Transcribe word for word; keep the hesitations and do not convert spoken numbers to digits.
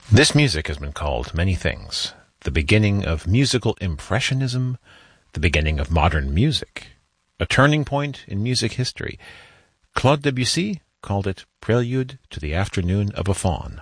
This music has been called many things. The beginning of musical impressionism, the beginning of modern music, a turning point in music history. Claude Debussy called it Prelude to the Afternoon of a Faun.